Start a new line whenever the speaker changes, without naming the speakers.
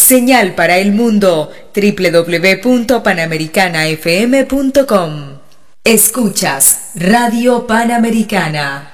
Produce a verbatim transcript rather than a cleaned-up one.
Señal para el mundo, doble u doble u doble u punto panamericana f m punto com. Escuchas Radio Panamericana.